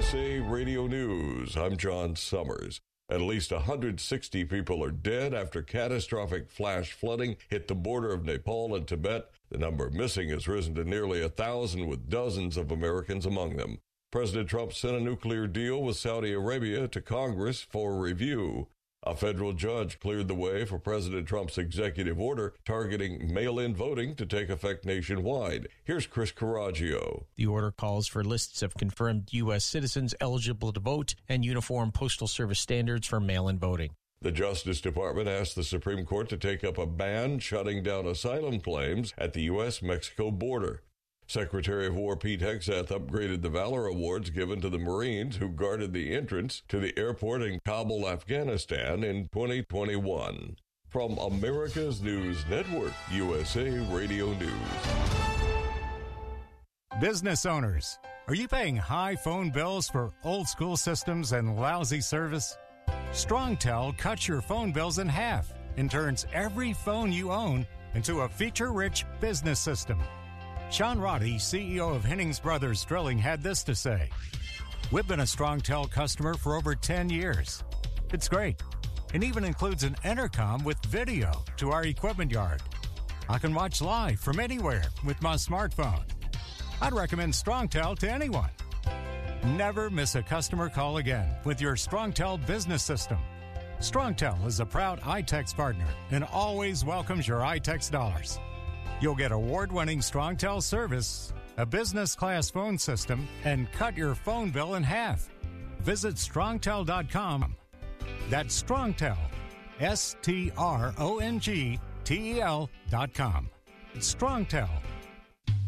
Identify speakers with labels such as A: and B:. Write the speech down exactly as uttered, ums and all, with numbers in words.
A: S A Radio News. I'm John Summers. At least one hundred sixty people are dead after catastrophic flash flooding hit the border of Nepal and Tibet. The number missing has risen to nearly a thousand, with dozens of Americans among them. President Trump sent a nuclear deal with Saudi Arabia to Congress for review. A federal judge cleared the way for President Trump's executive order targeting mail-in voting to take effect nationwide. Here's Chris Caraggio.
B: The order calls for lists of confirmed U S citizens eligible to vote and uniform Postal Service standards for mail-in voting.
A: The Justice Department asked the Supreme Court to take up a ban shutting down asylum claims at the U S Mexico border. Secretary of War Pete Hegseth upgraded the Valor Awards given to the Marines who guarded the entrance to the airport in Kabul, Afghanistan in twenty twenty-one. From America's News Network, U S A Radio News.
C: Business owners, are you paying high phone bills for old school systems and lousy service? StrongTel cuts your phone bills in half and turns every phone you own into a feature-rich business system. Sean Roddy, C E O of Hennings Brothers Drilling, had this to say. We've been a StrongTel customer for over ten years. It's great. It even includes an intercom with video to our equipment yard. I can watch live from anywhere with my smartphone. I'd recommend StrongTel to anyone. Never miss a customer call again with your StrongTel business system. StrongTel is a proud iTex partner and always welcomes your iTex dollars. You'll get award-winning StrongTel service, a business-class phone system, and cut your phone bill in half. Visit strongtel dot com. That's StrongTel, S T R O N G T E L dot com. It's StrongTel.